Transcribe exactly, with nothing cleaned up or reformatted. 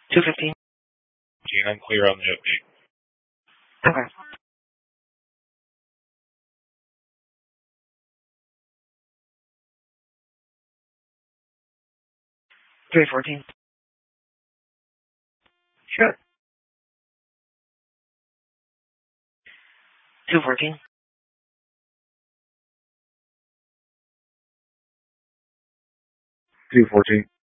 two fifteen. I'm clear on the update. Okay. three fourteen. Sure. two fourteen. two fourteen.